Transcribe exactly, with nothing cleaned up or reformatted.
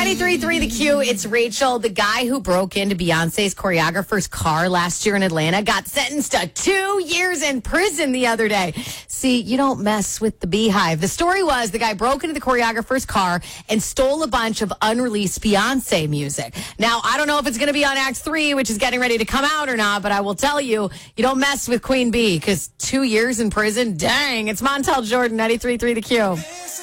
ninety-three point three The Q, it's Rachel. The guy who broke into Beyonce's choreographer's car last year in Atlanta got sentenced to two years in prison the other day. See, you don't mess with the Beehive. The story was the guy broke into the choreographer's car and stole a bunch of unreleased Beyonce music. Now, I don't know if it's going to be on Act three, which is getting ready to come out or not, but I will tell you, you don't mess with Queen Bee because two years in prison, dang, it's Montel Jordan, ninety-three point three The Q.